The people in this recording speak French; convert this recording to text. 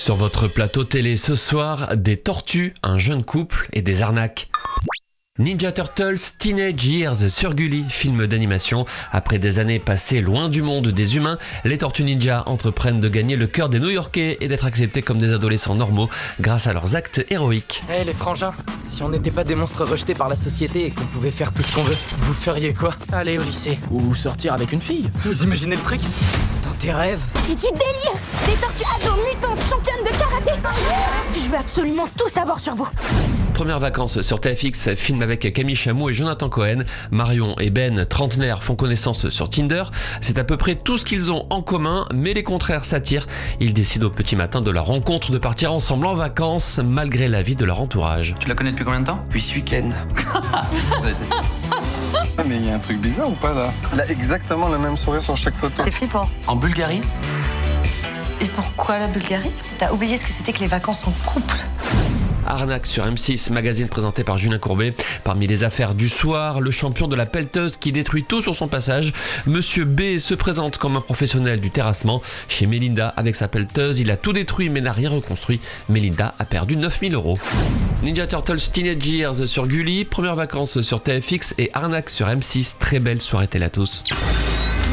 Sur votre plateau télé ce soir, des tortues, un jeune couple et des arnaques. Ninja Turtles Teenage Years sur Gulli, film d'animation. Après des années passées loin du monde des humains, les Tortues Ninja entreprennent de gagner le cœur des New-Yorkais et d'être acceptés comme des adolescents normaux grâce à leurs actes héroïques. Les frangins, si on n'était pas des monstres rejetés par la société et qu'on pouvait faire tout ce qu'on veut, vous feriez quoi? Aller au lycée. Ou sortir avec une fille. Vous imaginez le truc? Dans tes rêves? C'est du délire! Des tortues ados mutantes championnes de karaté! Je veux absolument tout savoir sur vous! Premières vacances sur TFX, film avec Camille Chamou et Jonathan Cohen. Marion et Ben, trentenaires, font connaissance sur Tinder. C'est à peu près tout ce qu'ils ont en commun, mais les contraires s'attirent. Ils décident au petit matin de leur rencontre de partir ensemble en vacances, malgré l'avis de leur entourage. Tu la connais depuis combien de temps? Depuis ce week-end. Mais il y a un truc bizarre ou pas là? Il a exactement le même sourire sur chaque photo. C'est flippant. En Bulgarie? Et pourquoi la Bulgarie? T'as oublié ce que c'était que les vacances en couple. Arnaque sur M6, magazine présenté par Julien Courbet. Parmi les affaires du soir, le champion de la pelleteuse qui détruit tout sur son passage. Monsieur B se présente comme un professionnel du terrassement. Chez Mélinda, avec sa pelleteuse, il a tout détruit mais n'a rien reconstruit. Mélinda a perdu 9000 €. Ninja Turtles Teenage Years sur Gulli, premières vacances sur TFX et arnaque sur M6. Très belle soirée télé à tous.